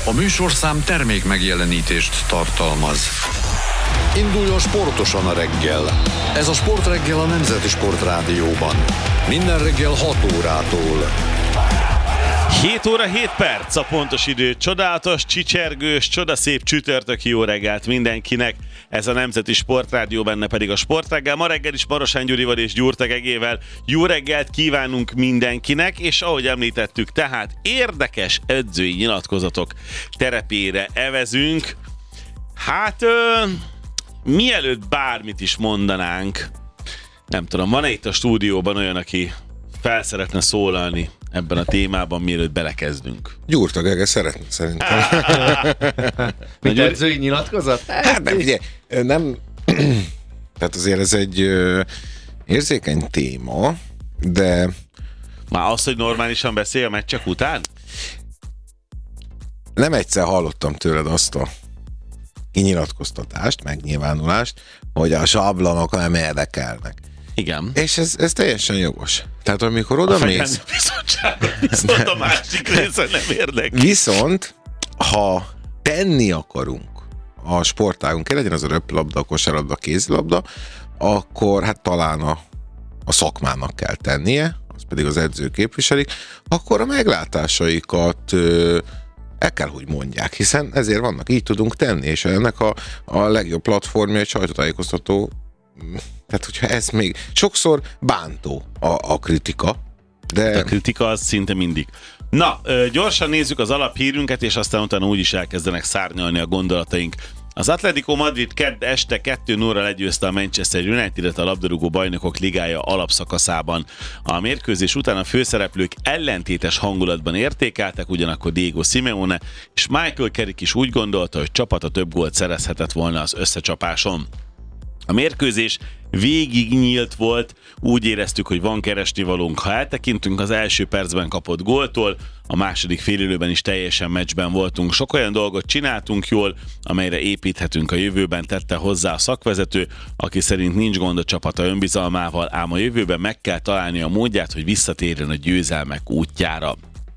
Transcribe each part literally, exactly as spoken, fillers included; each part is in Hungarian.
A műsorszám termék megjelenítést tartalmaz. Induljon sportosan a reggel. Ez a Sportreggel a Nemzeti Sportrádióban. Minden reggel hat órától. hét óra hét perc a pontos idő. Csodálatos, csicsergős, csodaszép csütörtöki jó reggelt mindenkinek. Ez a Nemzeti Sportrádió, benne pedig a Sportreggel. Ma reggel is Marosány Gyurival és Gyurta Gegével jó reggelt kívánunk mindenkinek, és ahogy említettük, tehát érdekes edzői nyilatkozatok terepére evezünk. Hát, ö, mielőtt bármit is mondanánk, nem tudom, van-e itt a stúdióban olyan, aki fel szeretne szólalni ebben a témában, mielőtt belekezdünk? Gyurta Gege szeretne, szerintem. Mit edzői nyilatkozat? Hát nem, ugye, nem... Tehát azért ez egy ö, érzékeny téma, de... Már az, hogy normálisan beszél a meccsek után? Nem egyszer hallottam tőled azt a kinyilatkoztatást, megnyilvánulást, hogy a sablonok nem érdekelnek. Igen. És ez, ez teljesen jogos. Tehát amikor oda mész... Viszont a másik része nem érdekel. Viszont, ha tenni akarunk a sportágunkért, legyen az a röplabda, a kosárlabda, a kézilabda, akkor hát talán a, a szakmának kell tennie, az pedig az edző képviselik, akkor a meglátásaikat ö, el kell, hogy mondják, hiszen ezért vannak, így tudunk tenni, és ennek a, a legjobb platformja egy sajtótájékoztató. Tehát, hogyha ez még sokszor bántó a, a kritika, de... A kritika az szinte mindig. Na, gyorsan nézzük az alaphírünket, és aztán utána úgyis elkezdenek szárnyalni a gondolataink. Az Atletico Madrid kedd este kettő nulla legyőzte a Manchester United-et a labdarúgó bajnokok ligája alapszakaszában. A mérkőzés után a főszereplők ellentétes hangulatban értékeltek, ugyanakkor Diego Simeone és Michael Carrick is úgy gondolta, hogy csapata több gólt szerezhetett volna az összecsapáson. A mérkőzés végig nyílt volt, úgy éreztük, hogy van keresnivalónk. Ha eltekintünk az első percben kapott góltól, a második félidőben is teljesen meccsben voltunk. Sok olyan dolgot csináltunk jól, amelyre építhetünk a jövőben, tette hozzá a szakvezető, aki szerint nincs gond a csapata önbizalmával, ám a jövőben meg kell találni a módját, hogy visszatérjen a győzelmek útjára.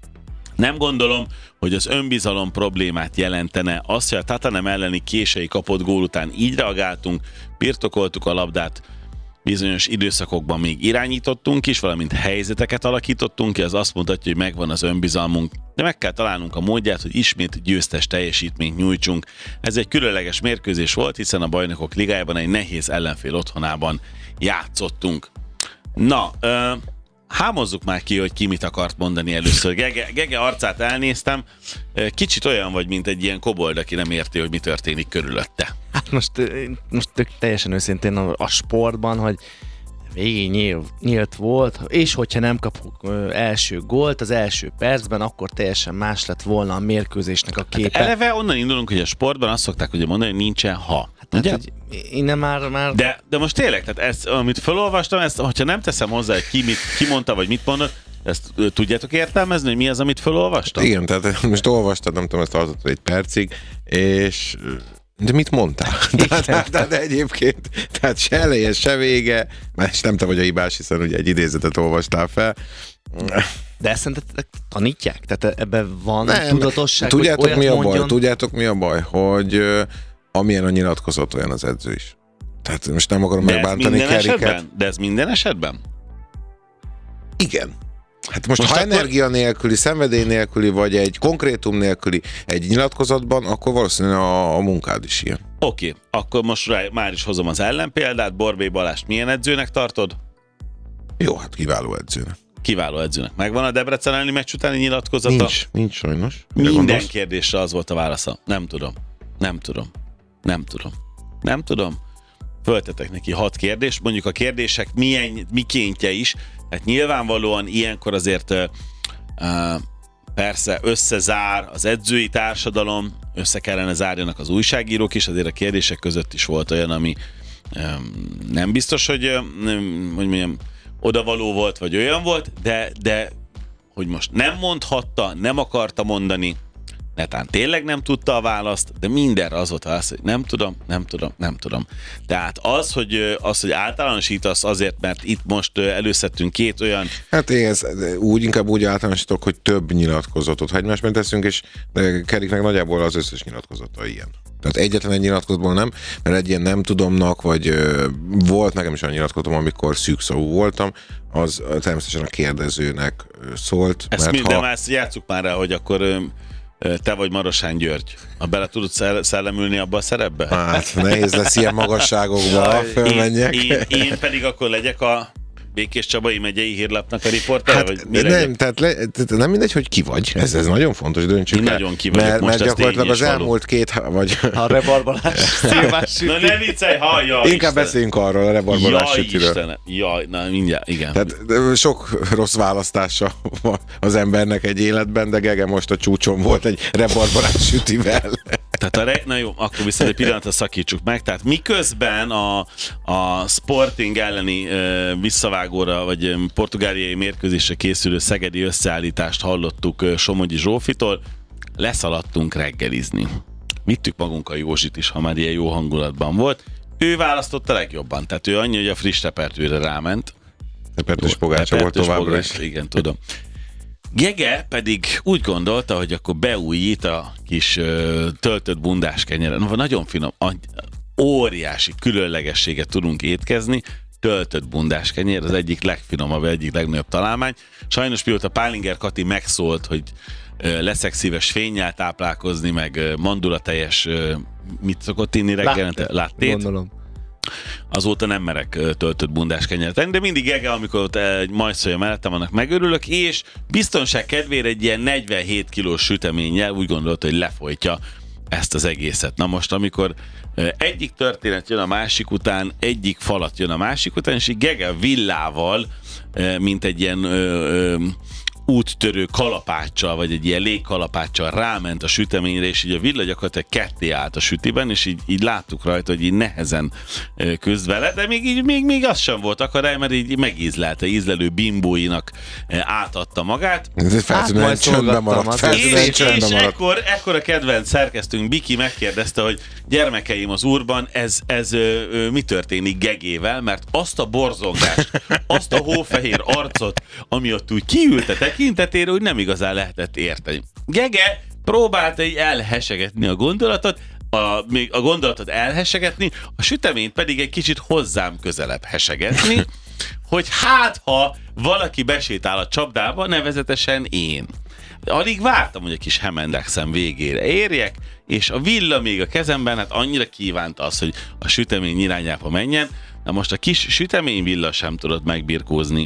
Nem gondolom, hogy az önbizalom problémát jelentene. Azt, hogy a Tatanem elleni késői kapott gól után így reagáltunk, birtokoltuk a labdát, bizonyos időszakokban még irányítottunk is, valamint helyzeteket alakítottunk ki, az azt mutatja, hogy megvan az önbizalmunk, de meg kell találnunk a módját, hogy ismét győztes teljesítményt nyújtsunk. Ez egy különleges mérkőzés volt, hiszen a Bajnokok Ligájában egy nehéz ellenfél otthonában játszottunk. Na, ö- hámozzuk már ki, hogy ki mit akart mondani először. Gege, Gege arcát elnéztem. Kicsit olyan vagy, mint egy ilyen kobold, aki nem érti, hogy mi történik körülötte. Hát most, most teljesen őszintén a, a sportban, hogy végig nyílt, nyílt volt, és hogyha nem kapunk első gólt az első percben, akkor teljesen más lett volna a mérkőzésnek a képe. Hát eleve onnan indulunk, hogy a sportban azt szokták ugye mondani, hogy nincsen ha. Hát, hát, hogy innen már... már... De, de most tényleg, tehát ezt, amit felolvastam, ezt, hogyha nem teszem hozzá, hogy ki, mit, ki mondta, vagy mit mondott, ezt tudjátok értelmezni, hogy mi az, amit felolvastam? Igen, tehát most olvastad, nem tudom, ezt tartott egy percig, és... De mit mondtál? de, de, de, de egyébként, tehát se eleje, se vége, mert nem te vagy a hibás, hiszen ugye egy idézetet olvastál fel. De ezt szerintetek tanítják? Tehát ebben van nem, tudatosság, tudjátok, hogy mi a mondjon? baj? Tudjátok, mi a baj? Hogy uh, amilyen a nyilatkozat, olyan az edző is. Tehát most nem akarom megbántani Carricket. De ez minden esetben? Igen. Hát most, most ha akkor... energia nélküli, szenvedély nélküli, vagy egy konkrétum nélküli egy nyilatkozatban, akkor valószínűleg a, a munkád is ilyen. Oké, okay, akkor most rá, már is hozom az ellenpéldát. Borbély Balást milyen edzőnek tartod? Jó, hát kiváló edzőnek. Kiváló edzőnek. Megvan a Debrecen elleni meccs utáni nyilatkozata? Nincs, nincs sajnos. Minden gondolsz? Kérdésre az volt a válasza. Nem tudom. Nem tudom. Nem tudom. Nem tudom. Föltetek neki hat kérdést, mondjuk a kérdések milyen, mikéntje is. Hát nyilvánvalóan ilyenkor azért uh, uh, persze összezár az edzői társadalom, össze kellene zárjanak az újságírók is, azért a kérdések között is volt olyan, ami um, nem biztos, hogy, um, hogy mondjam, odavaló volt, vagy olyan volt, de, de hogy most nem mondhatta, nem akarta mondani, netán tényleg nem tudta a választ, de mindenre az volt az, hogy nem tudom, nem tudom, nem tudom. Tehát az, hogy, az, hogy általánosítasz azért, mert itt most előszedtünk két olyan... Hát én ez, úgy inkább úgy általánosítok, hogy több nyilatkozatot, ha egymásban teszünk, és Keriknek nagyjából az összes nyilatkozata ilyen. Tehát egyetlen egy nyilatkozatból nem, mert egy ilyen nem tudomnak, vagy ö, volt nekem is olyan nyilatkozatom, amikor szűkszavú voltam, az természetesen a kérdezőnek szólt. Ezt mert minden ha... más játsszuk már rá, hogy akkor ö, te vagy Marosán György. Ha bele tudod szellemülni abba a szerepbe? Hát nehéz lesz ilyen magasságokba fölmenjek. Én, én, én pedig akkor legyek a Békés Csabai megyei hírlapnak a riportere? Hát vagy nem, legyek? tehát, le, tehát nem mindegy, hogy ki vagy. Ez, ez nagyon fontos, döntsük Én el. nagyon ki vagyok, mert, most mert ez gyakorlatilag tény az és való. elmúlt két, vagy... A rebarbalás, szilvás süti. Na ne viccelj, hallja! Inkább Istenem. beszéljünk arról a rebarbalás Jaj, sütiről. Istenem. Jaj, na mindjárt, igen. Tehát sok rossz választása van az embernek egy életben, de Gege most a csúcson volt egy rebarbalás sütivel. Tehát a re... Na jó, akkor viszont egy pillanatra szakítsuk meg. Tehát miközben a, a Sporting elleni uh, visszavágóra, vagy um, portugáliai mérkőzésre készülő szegedi összeállítást hallottuk uh, Somogyi Zsófitól, leszaladtunk reggelizni. Vittük magunkkal Józsit is, ha már ilyen jó hangulatban volt. Ő választotta legjobban, tehát ő annyi, hogy a friss tepertőre ráment. Tepertős pogácsa volt Tepertős továbbra pogács, is. Igen, tudom. Gege pedig úgy gondolta, hogy akkor beújít a kis ö, töltött bundás kenyeret. No, nagyon finom, a, óriási különlegességet tudunk étkezni, töltött bundás kenyér, az egyik legfinomabb, egyik legnagyobb találmány. Sajnos mióta Pálinger Kati megszólt, hogy ö, leszek szíves fénnyel táplálkozni, meg ö, mandulatejes, ö, mit szokott inni reggelente? Láttét. Gondolom. Azóta nem merek ö, töltött bundás kenyeret enni, de mindig Gege, amikor ott egy majszolja mellettem, annak megörülök, és biztonság kedvére egy ilyen negyvenhét kilós süteménnyel úgy gondolta, hogy lefolytja ezt az egészet. Na most, amikor ö, egyik történet jön a másik után, egyik falat jön a másik után, és így Gege villával, ö, mint egy ilyen ö, ö, úttörő kalapáccsal, vagy egy ilyen légkalapáccsal ráment a süteményre, és így a villa gyakorlatilag ketté állt a sütiben, és így, így láttuk rajta, hogy így nehezen küzd vele, de még, így, még, még az sem volt akarály, mert így megízlelte, ízlelő bimbóinak átadta magát. Feltűnően majd csöndben maradt. szolgattam, Feltűnően És, és csöndben maradt. ekkor, ekkor a kedvenc szerkesztőnk Biki megkérdezte, hogy gyermekeim az úrban, ez, ez ö, ö, mi történik Gegével, mert azt a borzongást, azt a hófehér arcot, ami ott úgy kiült a tekintetére, úgy nem igazán lehetett érteni. Gege próbálta így elhesegetni a gondolatot, a, még a gondolatot elhesegetni, a süteményt pedig egy kicsit hozzám közelebb hesegetni, hogy hát ha valaki besétál a csapdába, nevezetesen én. Alig vártam, hogy a kis Hemendexem végére érjek, és a villa még a kezemben, hát annyira kívánta az, hogy a sütemény irányába menjen. Na most a kis sütemény villa sem tudott megbirkózni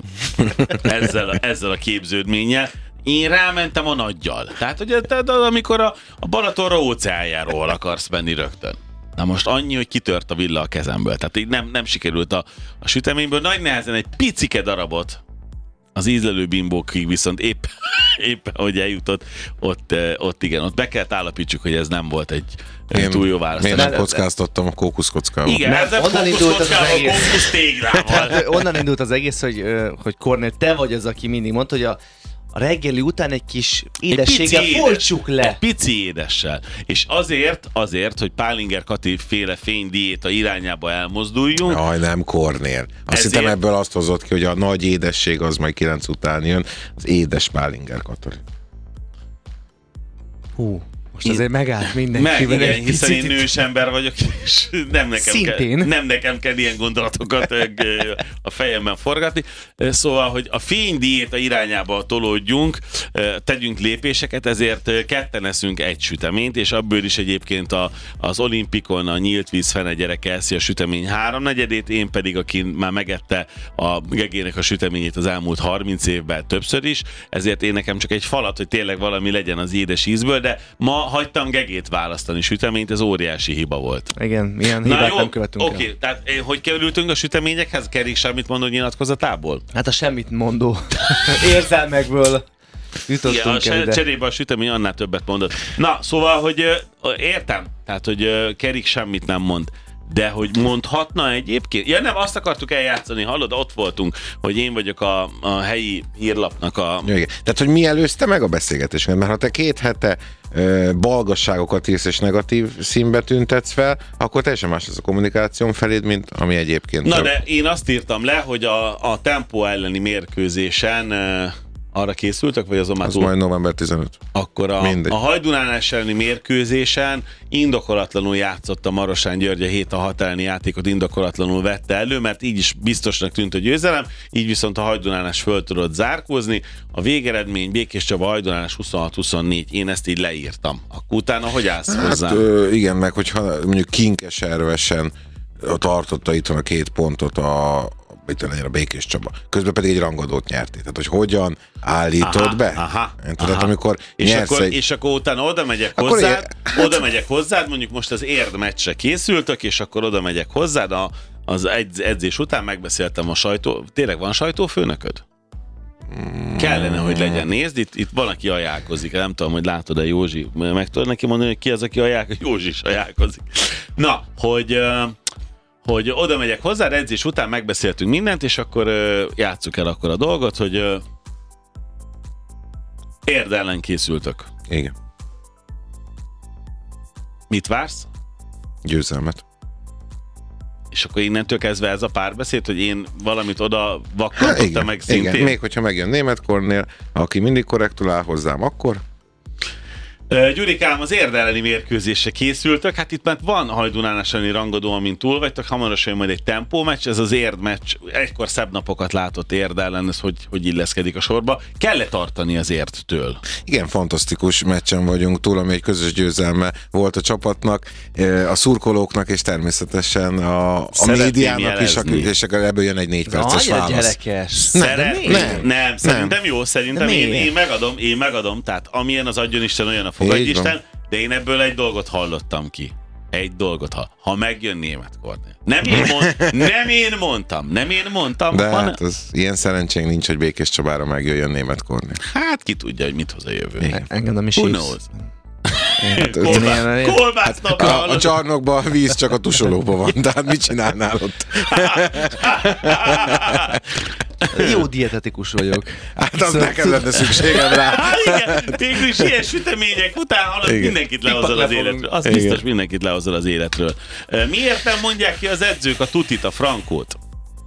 ezzel a, ezzel a képződménnyel. Én rámentem a nagyjal. Tehát, hogy tehát, amikor a, a Balatonra óceánjáról akarsz menni rögtön. Na most annyi, hogy kitört a villa a kezemből. Tehát így nem, nem sikerült a, a süteményből. Nagy nehezen egy picike darabot az ízlelő bimbókig viszont épp, épp ahogy eljutott, ott, ott igen, ott be kellett állapítsuk, hogy ez nem volt egy Én, túl jó választás. én nem kockáztattam a kókuszkockával. Igen, Nem, ez nem onnan indult az kókuszkockával, egész. kókusz téglával. Hát, onnan indult az egész, hogy, ö, hogy Kornél, te vagy az, aki mindig mondta, hogy a, a reggeli után egy kis édességgel Egy pici folytsuk édes, le. Egy pici édessel. És azért, azért, hogy Pálinger Kati féle fénydiéta irányába elmozduljunk. Jaj, nem Kornél. Azt Ezért- hittem ebből azt hozott ki, hogy a nagy édesség az majd kilenc után jön, az édes Pálinger Katari. Hú, most azért megállt mindenki. Meg, igen, hiszen én nős ember vagyok, és nem nekem, Szintén. kell, nem nekem kell ilyen gondolatokat ö, a fejemben forgatni. Szóval, hogy a fénydiéta irányába tolódjunk, ö, tegyünk lépéseket, ezért ö, ketten eszünk egy süteményt, és abból is egyébként a, az olimpikon a nyílt víz fene gyerek eszi a sütemény háromnegyedét, én pedig, aki már megette a Gegének a süteményét az elmúlt harminc évben többször is, ezért én nekem csak egy falat, hogy tényleg valami legyen az édes ízből, de ma hagytam Gegét választani süteményt, ez óriási hiba volt. Igen, ilyen Na hibát jó, nem követünk oké, el. tehát eh, hogy kerültünk a süteményekhez? Kerik semmit mondó nyilatkozatából? Hát a semmit mondó érzelmekből Igen, a jutottunk el se- ide. cserébe a sütemény annál többet mondott. Na, szóval, hogy ö, értem, tehát, hogy ö, Kerik semmit nem mond, De hogy mondhatna egyébként? Ja nem, azt akartuk eljátszani, hallod, ott voltunk, hogy én vagyok a, a helyi hírlapnak a... Ja, igen. Tehát, hogy mi előzte meg a beszélgetésünket? Mert ha te két hete ö, balgasságokat írsz és negatív színbe tüntetsz fel, akkor teljesen más lesz a kommunikáción feléd, mint ami egyébként... Na több. de én azt írtam le, hogy a, a Tempó elleni mérkőzésen ö, arra készültek, vagy azon már Az túl? majd november tizenötödike. Akkor a, Mindegy. a Hajdunánás elleni mérkőzésen indokolatlanul játszott a Marosán György a hét a hat elleni játékot indokolatlanul vette elő, mert így is biztosnak tűnt a győzelem, így viszont a Hajdunánás föl tudott zárkózni. A végeredmény Békés Csaba Hajdunánás huszonhat huszonnégy, én ezt így leírtam. Akkor utána hogy állsz Hát hozzá? ö, igen, meg hogyha mondjuk kinkeservesen tartotta itt a két pontot a itt legyen a Békés Csaba. Közben pedig egy rangadót nyerti. Tehát, hogy hogyan állítod Aha, be? aha, Tehát, aha. amikor És nyersz akkor, egy... és akkor utána oda megyek Akkor hozzád, igen. oda megyek hozzád, mondjuk most az érd meccsre készültök, és akkor oda megyek hozzád, a, az edz, edzés után megbeszéltem a sajtó... Tényleg van sajtófőnököd? Mm. Kellene, hogy legyen. Nézd, itt, itt van, aki ajánlkozik. Nem tudom, hogy látod-e Józsi. Meg tudod neki mondani, hogy ki az, aki ajánlkozik? Józsi is ajánlkozik. Na, hogy... hogy oda megyek hozzá, edzés után megbeszéltünk mindent, és akkor ö, játsszuk el akkor a dolgot, hogy ö, érd ellen készültök. Igen. Mit vársz? Győzelmet. És akkor innentől kezdve ez a párbeszéd, hogy én valamit oda Hát vakkantottam igen, meg szintén. igen. Még hogyha megjön Németh Kornél, aki mindig korrektul áll hozzám, akkor... Gyurikám, az érd elleni mérkőzésre készültök, hát itt már van Hajdunánás elleni rangadó, amint túl vagytok, hamarosan jön majd egy tempó meccs, ez az érd meccs, egykor szebb napokat látott érd ellen, ez hogy, hogy illeszkedik a sorba. Kell-e tartani az érdtől? Igen, fantasztikus meccsen vagyunk túl, ami egy közös győzelme volt a csapatnak, a szurkolóknak, és természetesen a, a médiának is, aki, és akkor ebből jön egy négy perces Nagyon válasz. gyerekes. Szeret... nem, Nem, nem, szerintem jó, szerintem én, miért? én megadom, én megadom, tehát amilyen az adjon Isten, olyan a Így fogadj van. Isten, de én ebből egy dolgot hallottam ki. Egy dolgot, ha, ha megjön Németh Kornél. Nem én, mond, nem én mondtam, nem én mondtam. De hanem... hát az ilyen szerencsénk nincs, hogy Békés Csabára megjöjjön Németh Kornél. hát ki tudja, hogy mit hoz a jövő. Igen. Engem nem is Who hívsz. knows? Hát, Kolbász, kolbász a, napra a csarnokban a víz csak a tusolóban van, tehát mit csinálnál ott? Jó dietetikus vagyok. Hát az nekem lenne szükségem rá. Hát igen, végül is ilyen sütemények után hallod, Igen. mindenkit lehozol az életről. Az Igen. biztos mindenkit lehozol az életről. Miért nem mondják ki az edzők a tutit, a frankót?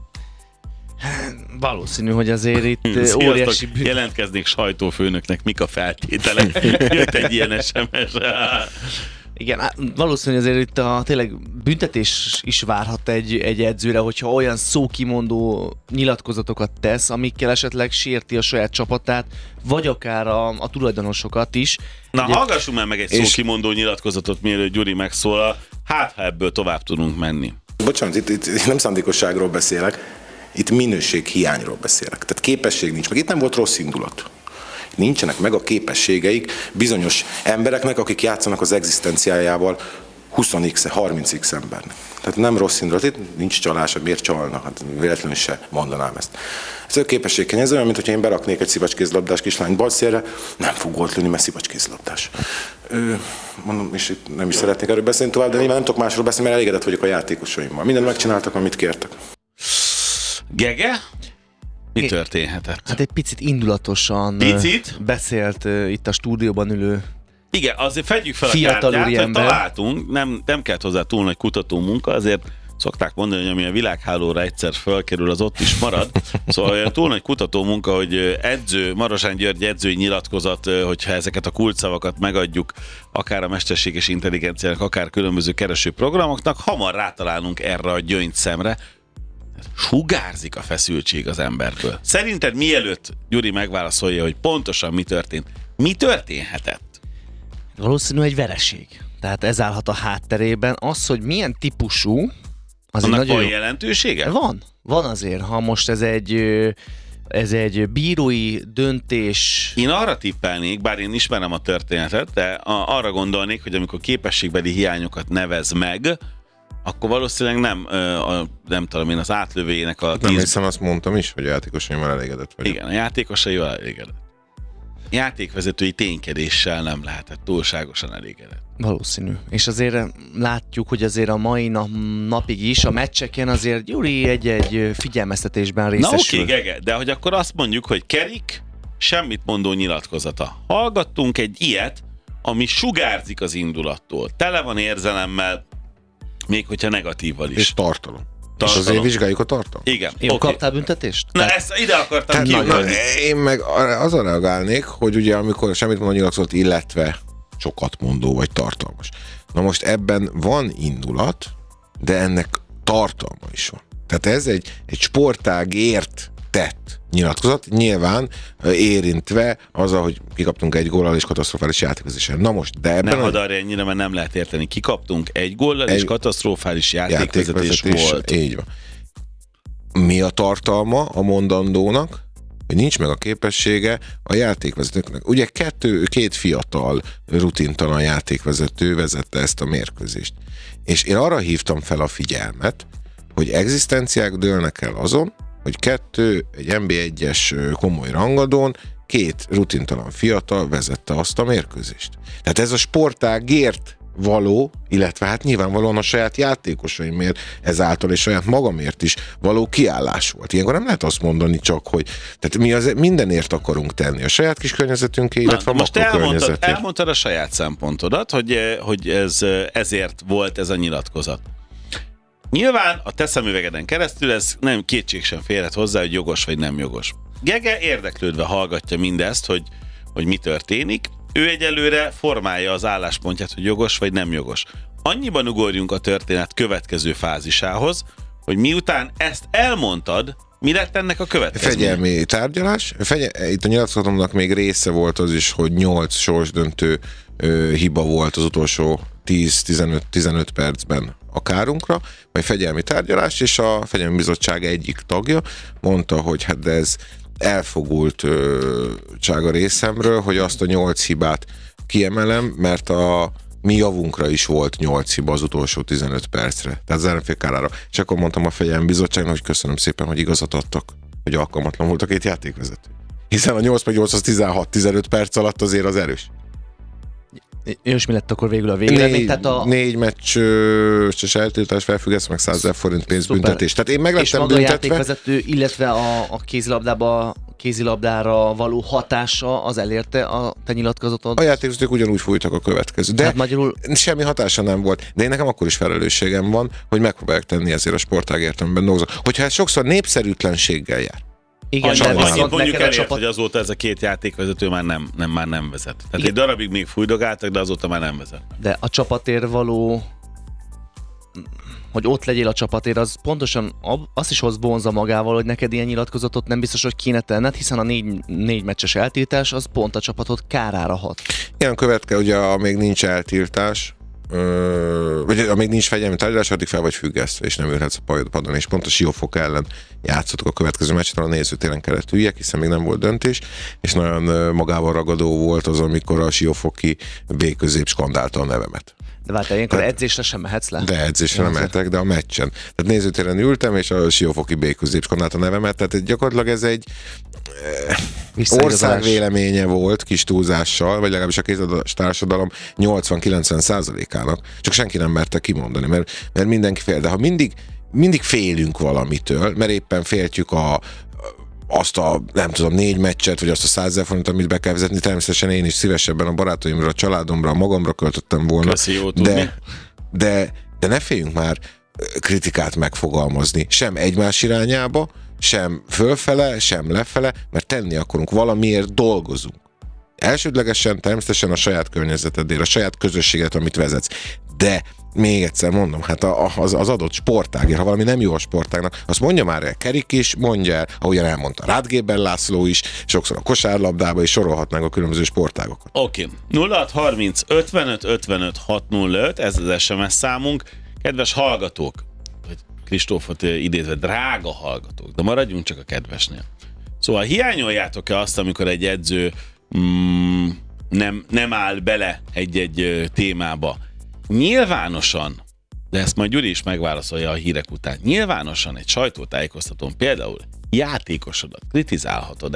Valószínű, hogy azért itt ö, Sziasztok, óriási... bű- jelentkeznék sajtófőnöknek, mik a feltételek. Jött egy ilyen es em es. Igen, á, valószínű, hogy azért itt a tényleg büntetés is várhat egy, egy edzőre, hogyha olyan szókimondó nyilatkozatokat tesz, amikkel esetleg sérti a saját csapatát, vagy akár a, a tulajdonosokat is. Na, Ugye- hallgassunk már meg egy És- szókimondó nyilatkozatot, mielőtt Gyuri megszólal. Hát, ha ebből tovább tudunk menni. Bocsánat, itt, itt nem szándékosságról beszélek, itt minőséghiányról beszélek. Tehát képesség nincs meg. Itt nem volt rossz indulat. Nincsenek meg a képességeik bizonyos embereknek, akik játszanak az egzisztenciájával húsz x, harminc x embernek. Tehát nem rossz indulat, itt nincs csalás, miért csalnak, hát véletlenül se mondanám ezt. Ez a képességhiány, ez olyan, mint hogyha én beraknék egy szivacskézlabdás kislányt balszélre, nem fog gólt lőni, mert szivacskézlabdás. Ö, mondom, és itt nem is szeretnék erről beszélni tovább, de nyilván nem tudok másról beszélni, mert elégedett vagyok a játékosaimmal. Mindent megcsináltak, amit kértek. Gege? Mi É- történhetett? Hát egy picit indulatosan ö, Picit? beszélt ö, itt a stúdióban ülő. Igen, azért fedjük fel a Fiatal kártyát, hogy úriember. találtunk, nem, nem kellett hozzá túl nagy kutató munka, azért szokták mondani, hogy ami a világhálóra egyszer fölkerül, az ott is marad. Szóval olyan túl nagy kutató munka, hogy edző, Marosán György edzői nyilatkozat, hogyha ezeket a kulcsszavakat megadjuk, akár a mesterséges intelligenciának, akár különböző kereső programoknak, hamar rátalálunk erre a gyöngyszemre. Sugárzik a feszültség az emberből. Szerinted mielőtt Gyuri megválaszolja, hogy pontosan mi történt, mi történhetett? Valószínű egy vereség. Tehát ez állhat a hátterében. Az, hogy milyen típusú, az egy Annak nagyon van jó... jelentősége? Van, van azért, ha most ez egy, ö, ez egy bírói döntés. Én arra tippelnék, bár én ismerem a történetet, de a, arra gondolnék, hogy amikor képességbeli hiányokat nevez meg, akkor valószínűleg nem, ö, a, nem tudom én, az átlövőjének a Nem tíz... hiszem, azt mondtam is, hogy a játékosaimmal elégedett vagyok. Igen, a játékosaival elégedett. játékvezetői ténykedéssel nem lehetett túlságosan elégedett. Valószínű. És azért látjuk, hogy azért a mai nap, napig is a meccseken azért Gyuri egy-egy figyelmeztetésben részesül. Na oké, Gege, de hogy akkor azt mondjuk, hogy Kerik semmit mondó nyilatkozata. Hallgattunk egy ilyet, ami sugárzik az indulattól. Tele van érzelemmel, még hogyha negatívval is. És tartalom. Tartalom. És azért vizsgáljuk a tartalom. Igen. Jó, oké. kaptál büntetést? Na ezt ide akartam Tehát, na, kiugrani. én meg azon reagálnék, hogy ugye amikor semmit mondó nyilatkozott, illetve sokat mondó vagy tartalmas. Na most ebben van indulat, de ennek tartalma is van. Tehát ez egy, egy sportágért tett nyilatkozat, nyilván érintve azzal, hogy kikaptunk egy góllal és katasztrofális játékvezetésen. Na most, de ebben... Ne hadarj ennyire, mert nem lehet érteni. Kikaptunk egy góllal, Egy és katasztrofális játékvezetés, játékvezetés volt. Így van. Mi a tartalma a mondandónak? Hogy nincs meg a képessége a játékvezetőknek. Ugye kettő, két fiatal, rutintalan játékvezető vezette ezt a mérkőzést. És én arra hívtam fel a figyelmet, hogy egzisztenciák dőlnek el azon, hogy kettő, egy en bé egyes komoly rangadón két rutintalan fiatal vezette azt a mérkőzést. Tehát ez a sportágért való, illetve hát nyilvánvalóan a saját játékosaimért ezáltal és saját magamért is való kiállás volt. Ilyenkor nem lehet azt mondani csak, hogy tehát mi az, mindenért akarunk tenni. A saját kis környezetünké, illetve Na, a most elmondtad, makrokörnyezetért. elmondtad a saját szempontodat, hogy, hogy ez, ezért volt ez a nyilatkozat. Nyilván a te szemüvegeden keresztül ez nem kétség sem férhet hozzá, hogy jogos vagy nem jogos. Gege érdeklődve hallgatja mindezt, hogy, hogy mi történik. Ő egyelőre formálja az álláspontját, hogy jogos vagy nem jogos. Annyiban ugorjunk a történet következő fázisához, hogy miután ezt elmondtad, mi lett ennek a következménye? Fegyelmi tárgyalás. Fegye- Itt a nyilatkozatomnak még része volt az is, hogy nyolc sorsdöntő ö, hiba volt az utolsó tíz-tizenöt percben a kárunkra, vagy fegyelmi tárgyalás, és a Fegyelmi Bizottság egyik tagja mondta, hogy hát de ez elfogultság a részemről, hogy azt a nyolc hibát kiemelem, mert a mi javunkra is volt nyolc hiba az utolsó tizenöt percre. Tehát az ellenfél kárára. És akkor mondtam a Fegyelmi Bizottságnak, hogy köszönöm szépen, hogy igazat adtak, hogy alkalmatlan volt a két játékvezető. Hiszen a nyolc meg nyolc az tizenhat-tizenöt perc alatt azért az erős. És mi lett akkor végül a végeredmény? Négy, Tehát a... négy meccs eltiltás, felfüggesz, meg százezer forint pénzbüntetés. Tehát én meg És lettem maga a büntetve. játékvezető, illetve a, a kézilabdába, kézilabdára való hatása az elérte a te nyilatkozatod? A játékvezetők ugyanúgy fújtak a következő. De Tehát magyarul... semmi hatása nem volt. De én nekem akkor is felelősségem van, hogy megpróbálják tenni ezért a sportágért, amiben dolgozok. Hogyha ez sokszor népszerűtlenséggel jár. Igen, Annyi, de annyit viszont mondjuk neked a elért, csapat... hogy azóta ez a két játékvezető már nem, nem, már nem vezet. Tehát Igen. egy darabig még fújdogáltak, de azóta már nem vezet. De a csapatért való, hogy ott legyél a csapatért, az pontosan azt is hoz vonza magával, hogy neked ilyen nyilatkozatot nem biztos, hogy kéne tenned, hiszen a négy, négy meccses eltiltás az pont a csapatot kárára hat. Ilyen követke, ugye amíg nincs eltiltás, Ö, vagy amíg nincs fegyelmi tárgyalás, addig fel vagy függesztve, és nem ülhetsz a padon. És pont a Siófok ellen játszottuk a következő meccset, a nézőtéren kellett üljek, hiszen még nem volt döntés, és nagyon magával ragadó volt az, amikor a Siófoki B-közép skandálta a nevemet. De vártál, ilyenkor Tehát- edzésre sem mehetsz le? De edzésre nem mehetek, de a meccsen. Tehát nézőtéren ültem, és a Siófoki B-közép skandálta a nevemet, tehát gyakorlatilag ez egy Visszaigazolás. ország véleménye volt kis túlzással, vagy legalábbis a kézilabdás társadalom nyolcvan-kilencven százalékának, csak senki nem merte kimondani, mert, mert mindenki fél. De ha mindig, mindig félünk valamitől, mert éppen féltjük a, azt a, nem tudom, négy meccset, vagy azt a százezer forint, amit be kell vezetni, természetesen én is szívesebben a barátaimra, a családomra, magamra költöttem volna. Köszi, jó tudni. De, de, de ne féljünk már kritikát megfogalmazni, sem egymás irányába, sem fölfele, sem lefele, mert tenni akarunk, valamiért dolgozunk. Elsődlegesen természetesen a saját környezetedért, a saját közösséget, amit vezetsz. De még egyszer mondom, hát az, az adott sportágért, ha valami nem jó a sportágnak, azt mondja már el Kerik is, mondja el, ahogyan elmondta Rádgéber László is, sokszor a kosárlabdába is sorolhatnánk a különböző sportágokat. Oké. Okay. nulla hat harminc ötvenöt ötvenöt hatszázöt, ez az es em es számunk. Kedves hallgatók, vagy Kristófot idézve, drága hallgatók, de maradjunk csak a kedvesnél. Szóval hiányoljátok-e azt, amikor egy edző mm, nem, nem áll bele egy-egy témába? Nyilvánosan, de ezt majd Gyuri is megválaszolja a hírek után, nyilvánosan egy sajtótájékoztatón például játékosodat kritizálhatod-e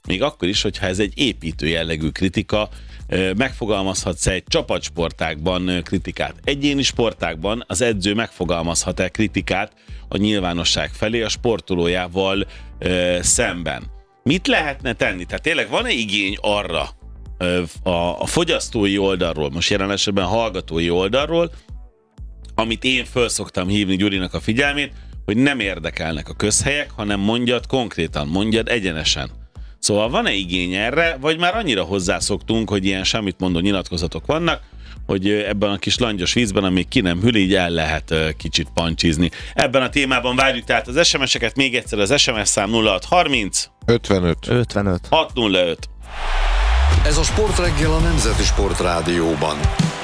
még akkor is, hogyha ez egy építő jellegű kritika, megfogalmazhatsz egy csapatsportákban kritikát. Egyéni sportákban az edző megfogalmazhat-e kritikát a nyilvánosság felé a sportolójával ö, szemben. Mit lehetne tenni? Tehát tényleg van-e igény arra ö, a, a fogyasztói oldalról, most jelen esetben a hallgatói oldalról, amit én föl szoktam hívni Gyurinak a figyelmét, hogy nem érdekelnek a közhelyek, hanem mondjad konkrétan, mondjad egyenesen. Szóval van-e igény erre, vagy már annyira hozzászoktunk, hogy ilyen semmit mondó nyilatkozatok vannak, hogy ebben a kis langyos vízben, amíg ki nem hűl, így el lehet kicsit pancsizni. Ebben a témában várjuk tehát az es em es-eket, még egyszer az es em es szám nulla hat harminc ötvenöt ötvenöt hat nulla öt. Ez a Sportreggel a Nemzeti Sportrádióban.